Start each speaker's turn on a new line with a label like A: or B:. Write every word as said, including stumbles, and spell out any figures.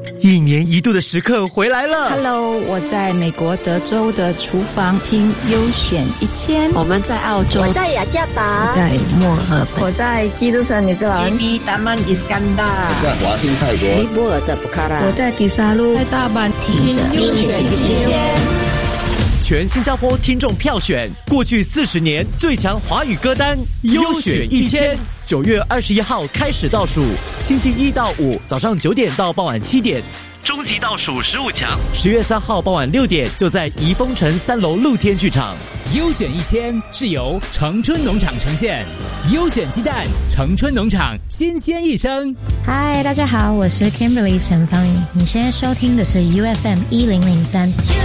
A: 一年一度的时刻回来了。
B: Hello， 我在美国德州的厨房听优选一千。
C: 我们在澳洲，
D: 我在雅加达，
E: 我在墨尔本，
D: 我在基督城女士兰，
F: 吉达曼伊斯干达，
G: 在华兴泰国，
D: 尼泊尔的布卡拉，
E: 我在迪沙路，
C: 在大阪
E: 听着优选一千。
A: 全新加坡听众票选过去四十年最强华语歌单优选一千，九月二十一号开始倒数，星期一到五早上九点到傍晚七点，终极倒数十五强，十月三号傍晚六点就在怡丰城三楼露天剧场。
H: 优选一千是由城春农场呈现，优选鸡蛋，城春农场新鲜一生。
I: 嗨，大家好，我是 Kimberly 陈芳宇，你现在收听的是 U F M 一零零三。